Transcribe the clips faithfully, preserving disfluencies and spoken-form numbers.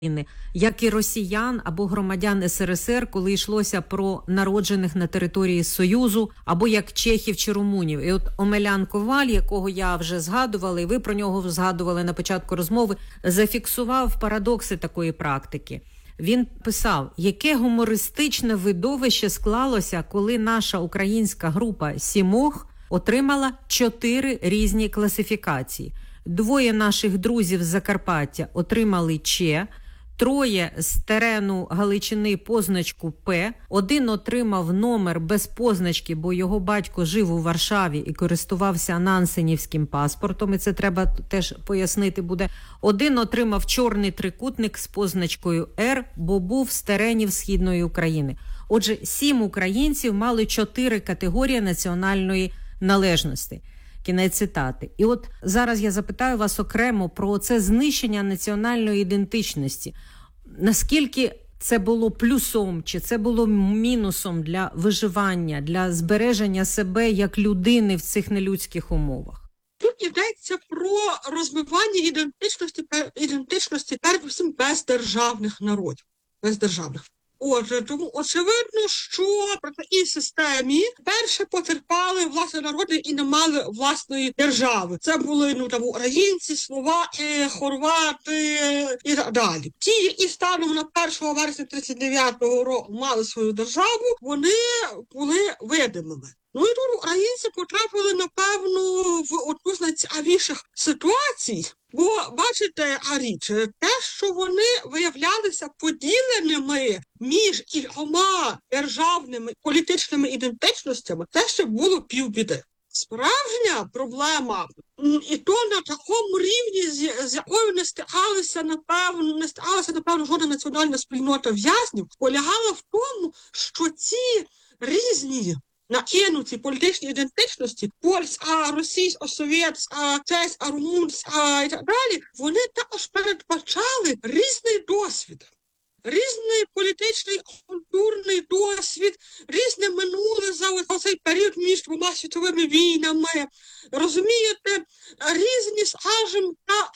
як і росіян або громадян ес ер ес ер, коли йшлося про народжених на території Союзу, або як чехів чи румунів. І от Омелян Коваль, якого я вже згадувала, і ви про нього згадували на початку розмови, зафіксував парадокси такої практики. Він писав, яке гумористичне видовище склалося, коли наша українська група «Сімох» отримала чотири різні класифікації. Двоє наших друзів з Закарпаття отримали «Ч», троє з терену Галичини позначку «П», один отримав номер без позначки, бо його батько жив у Варшаві і користувався нансенівським паспортом, і це треба теж пояснити буде. Один отримав чорний трикутник з позначкою «Р», бо був з теренів Східної України. Отже, сім українців мали чотири категорії національної належності. Кінець цитати. І от зараз я запитаю вас окремо про це знищення національної ідентичності. Наскільки це було плюсом, чи це було мінусом для виживання, для збереження себе як людини в цих нелюдських умовах? Тут йдеться про розмивання ідентичності, ідентичності передусім бездержавних народів. Бездержавних. Отже, тому очевидно, що при такій системі перше потерпали власне народи і не мали власної держави. Це були ну там українці, словаки, хорвати і так далі. Ті, які станом на першого вересня тридцять дев'ятого року мали свою державу, вони були видимими. Ну і тут українці потрапили, напевно, в одну з найцікавіших ситуацій. Бо, бачите, Аріч, те, що вони виявлялися поділеними між кількома державними політичними ідентичностями, це ще було півбіди. Справжня проблема, і то на такому рівні, з, з якою не стикалася, напевно, не стикалася, напевно, жодна національна спільнота в'язнів, полягала в тому, що ці різні накинуті політичні ідентичності, польська, російська, совєтська, чеська, румунська і так далі, вони також передбачали різний досвід. Різний політичний, культурний досвід, різне минуле за цей період між двома світовими війнами. Розумієте, різні, скажімо,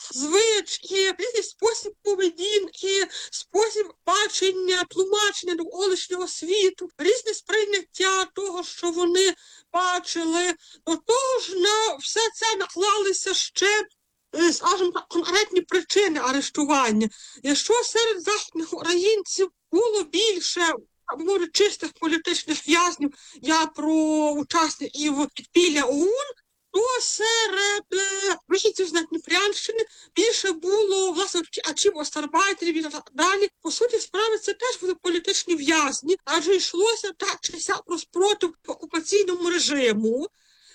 звички, різний спосіб поведінки, спосіб бачення, тлумачення довколишнього світу, різне сприйняття того, що вони бачили. До того ж, на все це наклалися ще, скажімо так, конкретні причини арештування. Якщо серед західних українців було більше, може, чистих політичних в'язнів, я про учасників підпілля ОУН, то серед вихідців з Надніпрянщини більше було, власне, втікачів, остарбайтерів і так далі. По суті справи, це теж були політичні в'язні, адже йшлося так чи сяк про спротив окупаційному режиму.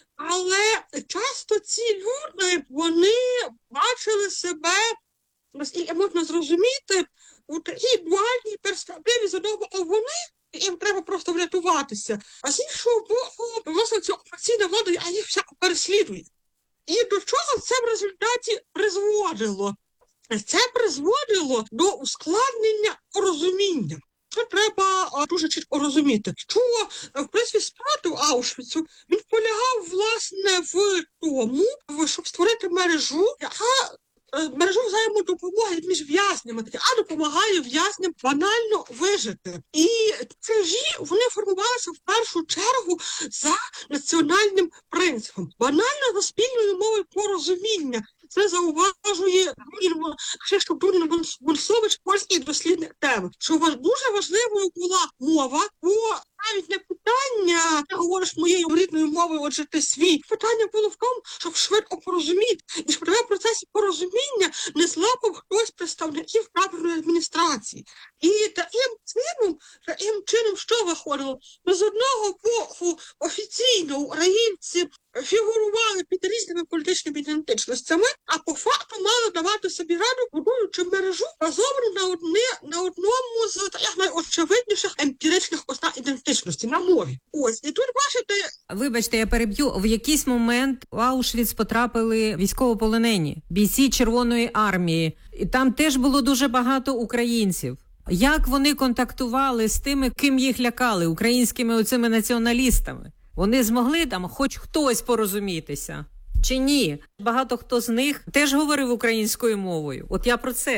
Але часто ці люди, вони бачили себе, наскільки можна зрозуміти, у такій дуальній перспективі. З одного боку вони, їм треба просто врятуватися, а з іншого боку, власне, ця окупаційна влада, а їх всяко переслідує. І до чого це в результаті призводило? Це призводило до ускладнення порозуміння. Що треба а, дуже чітко розуміти, що, в принципі, спротив Аушвіцу, він полягав, власне, в тому, щоб створити мережу, яка мережу взаємодопомоги між в'язнями, яка допомагає в'язням банально вижити. І мережі, вони формувалися в першу чергу за національним принципом. Банально за спільною мовою порозуміння. Це зауважує Кшиштоф Дунін-Бунцович, польський дослідник теми, що дуже важливою була мова, бо навіть не питання, ти говориш моєю рідною мовою, отже ти свій. Питання було в тому, щоб швидко порозуміти, і щоб в процесі порозуміння не злапав хтось з представників таборної адміністрації. І таким чином, таким чином, що виходило? З одного боку офіційно українці фігурували під різними політичними ідентичностями, а по факту мали давати собі раду, будуючи мережу, базовану на, одне, на одному з таких найочевидніших емпіричних ознак ідентичності, на мові. Ось, і тут бачите... Вибачте, я переб'ю. В якийсь момент в Аушвіц потрапили військовополонені, бійці Червоної армії. І там теж було дуже багато українців. Як вони контактували з тими, ким їх лякали, українськими оцими націоналістами? Вони змогли там хоч хтось порозумітися? Чи ні? Багато хто з них теж говорив українською мовою. От я про це.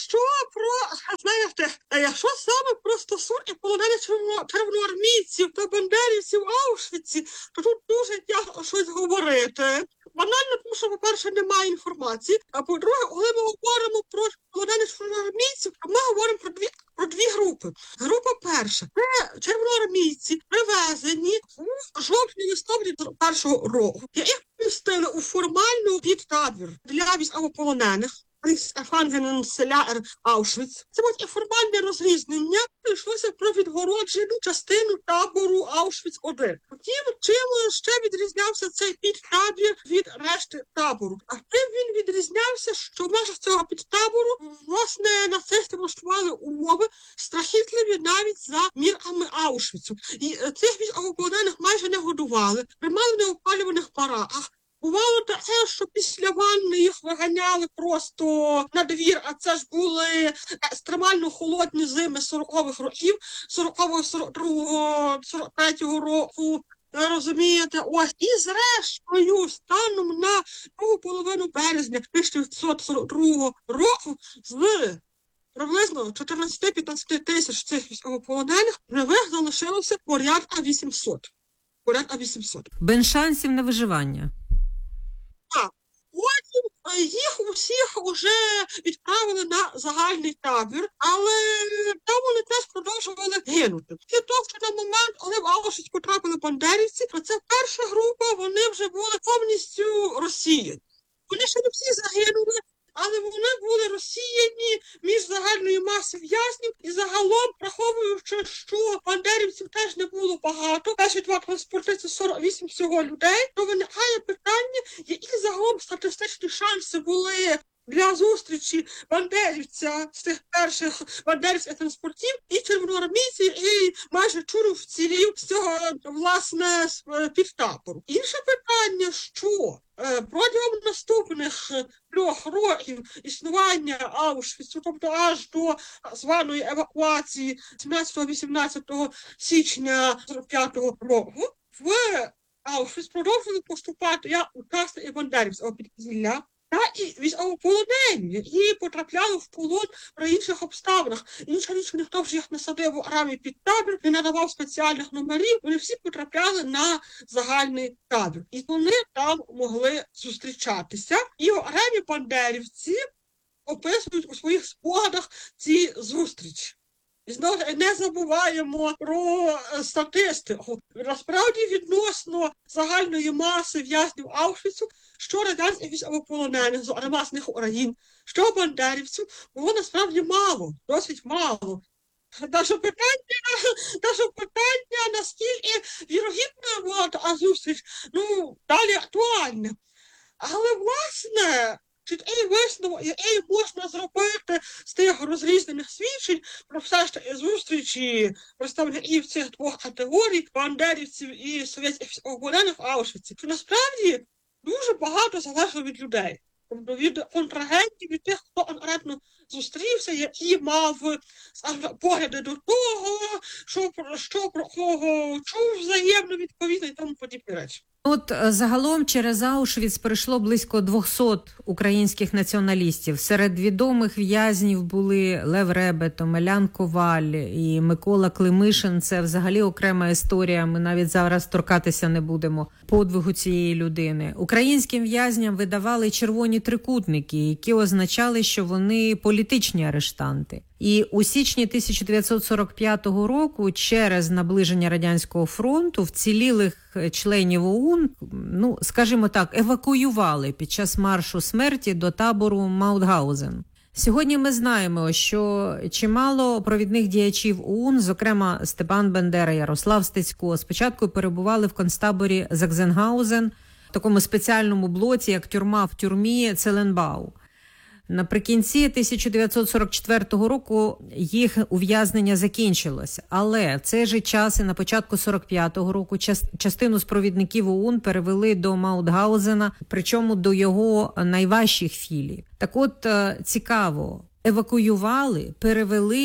що про, знаєте, якщо саме про стосунки полонених червоноармійців та бандерівців в Аушвіці, то тут дуже тяжко щось говорити. Банально, тому що, по-перше, немає інформації, а по-друге, коли ми говоримо про полонених червоноармійців, то ми говоримо про дві, про дві групи. Група перша – це червоноармійці, привезені у жовтні-листопаді першого року. Їх помістили у формальну підтабір для військовополонених. Селяр Аушвіц. Це буде формальне розрізнення, йшлося про відгороджену частину табору Аушвіц один. Втім, чим ще відрізнявся цей підтабір від решти табору? А тим він відрізнявся, що в межах цього підтабору, власне, нацисти влаштували умови страхітливі навіть за мірками Аушвіцу. І цих військовополонених майже не годували, тримали в неопалюваних бараках. Бувало таке, що після ванни їх виганяли просто на двір, а це ж були екстремально холодні зими сорокових років, сорокового, сорок другого, сорок третього року, розумієте, ось. І зрештою, станом на другу половину березня тисяча дев'ятсот сорок другого року з приблизно чотирнадцять-п'ятнадцять тисяч цих військовополонених живих залишилося порядка вісімсот. Порядка вісімсот. Без шансів на виживання. Так, потім їх усіх вже відправили на загальний табір, але там вони теж продовжували гинути. І то, що на момент, коли в Аушвіц потрапили бандерівці, то це перша група, вони вже були повністю розсіяні. Вони ще не всі загинули, але вони були розсіяні між загальною масою в'язнів і загалом, враховуючи, що бандерівців теж не було багато, перші два транспорти – це сорок вісім всього людей, то виникає питання, які загалом статистичні шанси були для зустрічі бандерівця з тих перших бандерівських транспортів і червоноармійців, і майже чуру вцілів з цього, власне, підтабору. Інше питання, що е, протягом наступних трьох років існування Аушвіцу, тобто аж до званої евакуації сімнадцятого-вісімнадцятого січня сорок п'ятого року, в Аушвіц продовжували поступати як учасники бандерівського підпілля, та і військовополонені, які потрапляли в полон при інших обставинах. Інша річ, ніхто вже їх не садив у окремий підтабір, не надавав спеціальних номерів, вони всі потрапляли на загальний табір. І вони там могли зустрічатися. І окремі бандерівці описують у своїх спогадах ці зустрічі. І знову не забуваємо про статистику. Насправді, відносно загальної маси в'язнів Аушвіцу, що радянських військовополонених, зокрема з них України, що бандерівців, було насправді мало, досить мало. Та що питання, та що питання, наскільки вірогідною була та зустріч, ну, далі актуальне. Але, власне, чіткий висновок, який можна зробити з тих розрізнених свідчень про все ж таки зустрічі представників цих двох категорій, бандерівців і совєтських військовополонених в Аушвіці, що насправді дуже багато залежало від людей. Тобто від контрагентів, від тих, хто конкретно зустрівся, який мав, скажімо, погляди до того, що, що про кого чув взаємно відповідно і тому подібні речі. От загалом через Аушвіц прийшло близько двохсот українських націоналістів. Серед відомих в'язнів були Лев Ребет, Омелян Коваль і Микола Климишин. Це взагалі окрема історія, ми навіть зараз торкатися не будемо подвигу цієї людини. Українським в'язням видавали червоні трикутники, які означали, що вони політичні арештанти. І у січні тисяча дев'ятсот сорок п'ятого року через наближення Радянського фронту вцілілих членів ОУН, ну, скажімо так, евакуювали під час маршу смерті до табору Маутгаузен. Сьогодні ми знаємо, що чимало провідних діячів ОУН, зокрема Степан Бендера, Ярослав Стецько, спочатку перебували в концтаборі Заксенгаузен, в такому спеціальному блоці, як тюрма в тюрмі Целенбау. Наприкінці тисяча дев'ятсот сорок четвертого року їх ув'язнення закінчилося, але в цей же час і на початку сорок п'ятого року частину з провідників ОУН перевели до Маутгаузена, причому до його найважчих філій. Так от, цікаво, евакуювали, перевели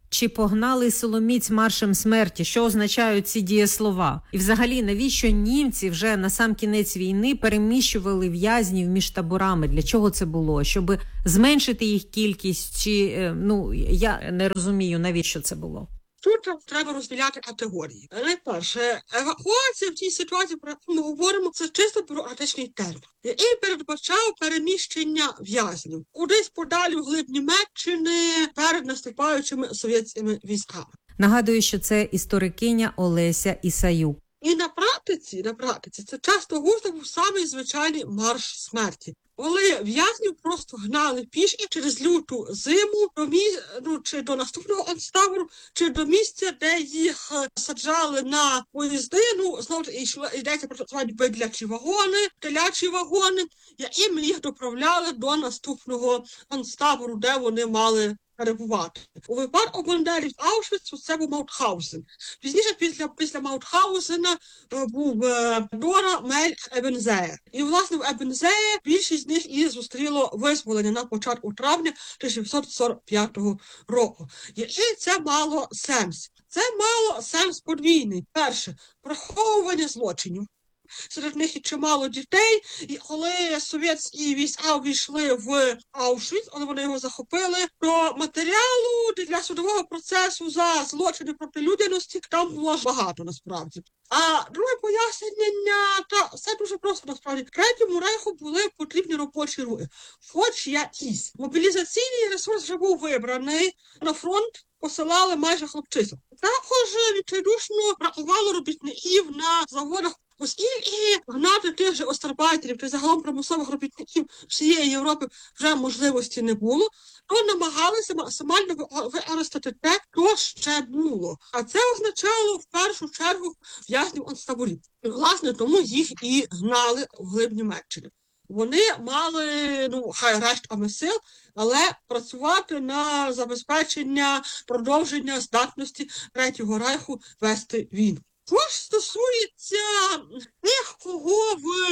чи погнали силоміць маршем смерті, що означають ці дієслова. І взагалі, навіщо німці вже на сам кінець війни переміщували в'язнів між таборами? Для чого це було? Щоб зменшити їх кількість? Чи, ну, я не розумію, навіщо це було. Тут треба розділяти категорії. Найперше, евакуація в цій ситуації, про яку ми говоримо, це чисто бюрократичний термін, який передбачав переміщення в'язнів кудись подалі в глиб Німеччини перед наступаючими совєтськими військами. Нагадую, що це історикиня Олеся Ісаюк. І на практиці, на практиці, це часто густо був самий звичайний марш смерті. Коли в'язнів просто гнали пішки через люту зиму до місця, ну, чи до наступного концтабору, чи до місця, де їх саджали на поїзди. Ну, знову йшло, йдеться про так звані бидлячі вагони, телячі вагони, яким їх доправляли до наступного концтабору, де вони мали перебувати. У випадку бандерів Аушвіцу це був Маутхаузен. Пізніше, після, після Маутхаузена, був е, Дора, Мель, Ебензеє. І, власне, в Ебензеє більшість з них і зустріло визволення на початку травня тисяча дев'ятсот сорок п'ятого року. І це мало сенс. Це мало сенс подвійний. Перше, приховування злочинів. Серед них і чимало дітей, і коли совєтські війська увійшли в Аушвіц, коли вони його захопили, то матеріалу для судового процесу за злочини проти людяності там було багато насправді. А друге пояснення, та все дуже просто насправді. Третьому рейху були потрібні робочі руки. Хоч якісь. Мобілізаційний ресурс вже був вибраний, на фронт посилали майже хлопчисок. Також відчайдушно бракувало робітників на заводах. Оскільки гнати тих же остарбайтерів та загалом промислових робітників всієї Європи вже можливості не було, то намагалися максимально використати те, що ще було. А це означало в першу чергу в'язнів концтаборів. І, власне, тому їх і гнали в глиб Німеччини. Вони мали, ну, хай рештками сил, але працювати на забезпечення продовження здатності Третього рейху вести війну. Що ж стосується тих, кого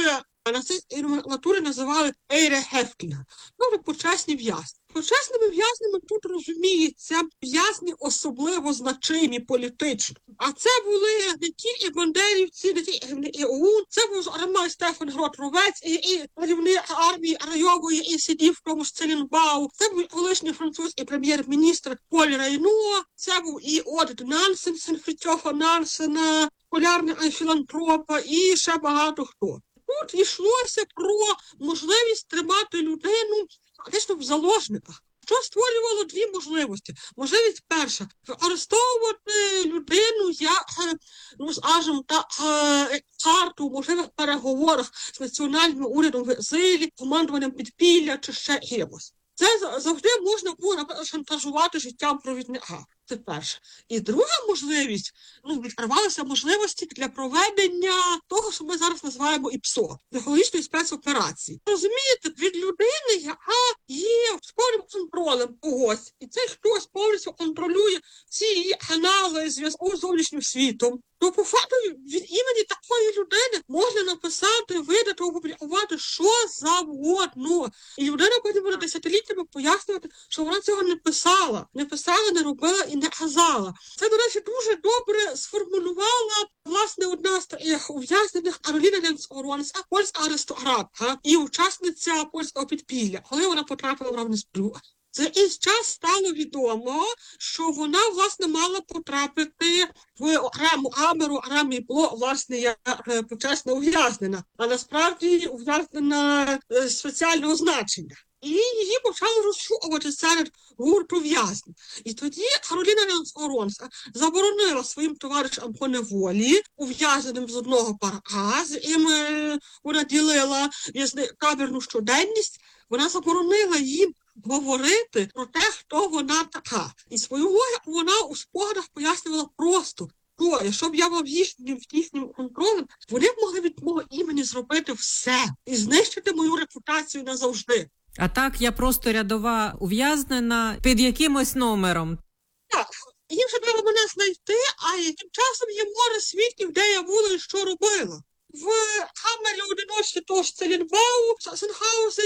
в нацистській номенклатурі називали Ейрехефтінга, тобто почесні в'язні. Почесними в'язнями тут розуміється в'язні особливо значимі політично. А це були не тільки бандерівці, не тільки і ОУН, це був зокрема Стефан Грот-Ровець, і керівник армії Райової, і сидів в тому ж Целінбау. Це був колишній французький прем'єр-міністр Поль Рейно, це був і Одет Нансен, Сен-Фрітьофа Нансена, полярний філантропа і ще багато хто. Тут йшлося про можливість тримати людину фактично в заложниках, що створювало дві можливості. Можливість перша – використовувати людину як, ну, скажімо так, карту в можливих переговорах з національним урядом в екзилі, командуванням підпілля чи ще чимось. Це завжди можна було, наприклад, шантажувати життям провідника. Це перше. І друга можливість, ну, відкривалися можливості для проведення того, що ми зараз називаємо ІПСО, психологічної спецоперації. Розумієте, від людини, яка є з повним контролем когось, і цей хтось повністю контролює всі її канали зв'язку з зовнішнім світом, то по факту від імені такої людини можна написати, видати, опублікувати що завгодно. І людина потім буде десятиліттями пояснювати, що вона цього не писала, не писала, не робила і не казала. Це, до речі, дуже добре сформулювала, власне, одна з таких ув'язнених Кароліна Ленц-Оронська, польська аристократка і учасниця польського підпілля, коли вона потрапила в Равнесбрюк. За якийсь час стало відомо, що вона, власне, мала потрапити в окрему камеру, окремий блок, власне, як почесна ув'язнена, а насправді ув'язнена спеціального значення. І її почали розшукувати серед гурту в'язнів. І тоді Кароліна Ленц-Оронська заборонила своїм товаришам по неволі, ув'язненим з одного парка, з яким вона ділила камерну щоденність, вона заборонила їм говорити про те, хто вона така. І свою логіку вона у спогадах пояснювала просто. То, якщо б я був їхнім, їхнім контролем, вони б могли від мого імені зробити все і знищити мою репутацію назавжди. А так я просто рядова ув'язнена під якимось номером. Так, їм ще треба мене знайти, а тим часом є море свідків, де я була і що робила. В камері одиночці того ж Целінбау, в Сасенхаузені,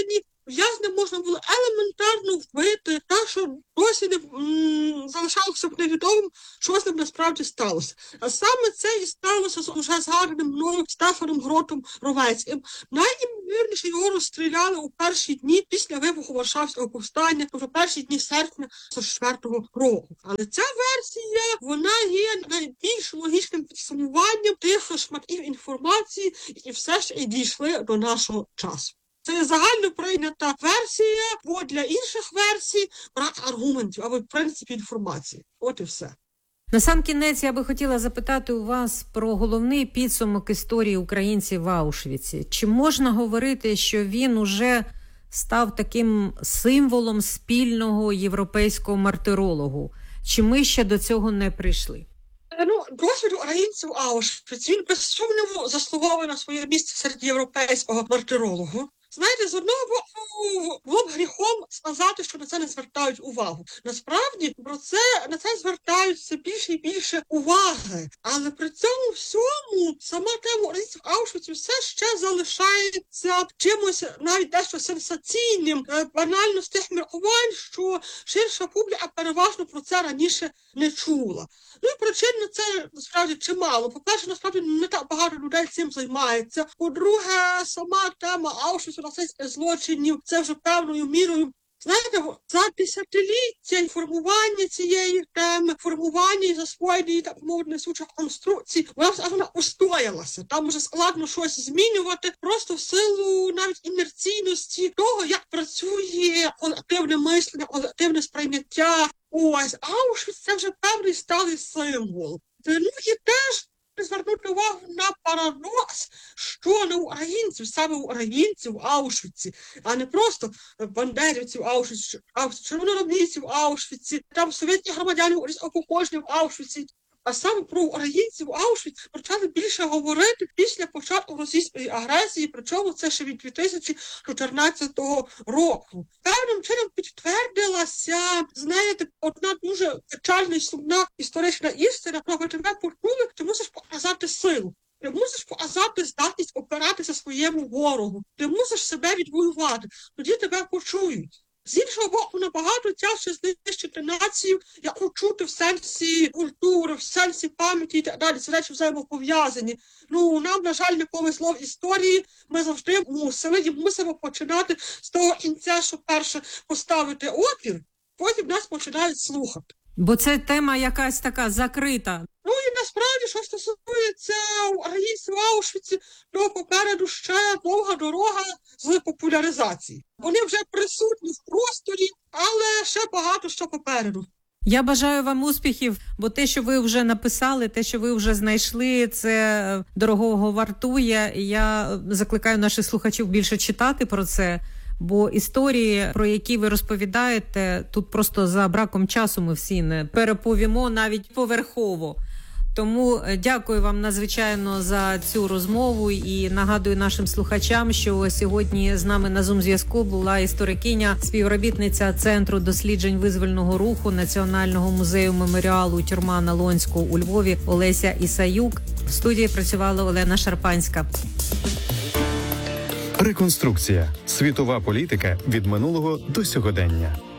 в'язням можна було елементарно вбити, так що досі не м, залишалося б невідомим, що з ним насправді сталося. А саме це і сталося з уже згаданим мною Стефаном Гротом Ровецьким. Найімовірніше його розстріляли у перші дні після вибуху Варшавського повстання, тобто перші дні серпня сорок четвертого року. Але ця версія, вона є найбільш логічним підсумуванням тих шматків інформації, які все ж і дійшли до нашого часу. Це є загально прийнята версія, бо для інших версій брак аргументів або принципів інформації. От і все. Насамкінець я би хотіла запитати у вас про головний підсумок історії українців в Аушвіці. Чи можна говорити, що він уже став таким символом спільного європейського мартирологу? Чи ми ще до цього не прийшли? Ну, досвід українців Аушвіц, він без сумніву заслуговує на своє місце серед європейського мартирологу. Знаєте, з одного боку, було б гріхом сказати, що на це не звертають увагу. Насправді, про це, на це звертають все більше і більше уваги. Але при цьому всьому сама тема українців Аушвіцу все ще залишається чимось навіть дещо сенсаційним, банально з тих міркувань, що ширша публіка переважно про це раніше не чула. Ну і причин на це насправді чимало. По-перше, насправді не так багато людей цим займається. По-друге, сама тема Аушвіцу, нацистських злочинів, це вже певною мірою. Знаєте, за десятиліття формування цієї теми, формування і засвоєння, так мовити, несучих конструкцій, вона все вона устоялася. Там вже складно щось змінювати, просто в силу навіть інерційності того, як працює колективне мислення, колективне сприйняття. Ось, Аушвіц – це вже певний сталий символ. Ну і теж звернути увагу на парадокс, що не українців, саме українців в Аушвіці, а не просто бандерівців Аушвіці, червоноармійців в Аушвіці, там совєтських громадянів українського походження в Аушвіці. А саме про українців в Аушвіці почали більше говорити після початку російської агресії, причому це ще від дві тисячі чотирнадцятого року. Певним чином підтвердилася, знаєте, одна дуже печальна і сумна історична істина, про тебе почули, ти мусиш показати силу. Ти мусиш показати здатність опиратися своєму ворогу. Ти мусиш себе відвоювати. Тоді тебе почують. З іншого боку, набагато тяжче знищити націю, як чути в сенсі культури, в сенсі пам'яті і так далі. Ці речі взаємопов'язані. Ну, нам, на жаль, не повезло в історії. Ми завжди мусили і мусимо починати з того кінця, що перше поставити опір, потім нас починають слухати. Бо це тема якась така закрита. Ну і насправді, що стосується українців в Аушвіці, то попереду ще довга дорога з популяризації. Вони вже присутні в просторі, але ще багато що попереду. Я бажаю вам успіхів, бо те, що ви вже написали, те, що ви вже знайшли, це дорогого вартує. Я закликаю наших слухачів більше читати про це, бо історії, про які ви розповідаєте, тут просто за браком часу ми всі не переповімо навіть поверхово. Тому дякую вам надзвичайно за цю розмову і нагадую нашим слухачам, що сьогодні з нами на Zoom-зв'язку була історикиня, співробітниця Центру досліджень визвольного руху Національного музею меморіалу «Тюрма на Лонську» у Львові Олеся Ісаюк. В студії працювала Олена Шарпанська. Реконструкція. Світова політика від минулого до сьогодення.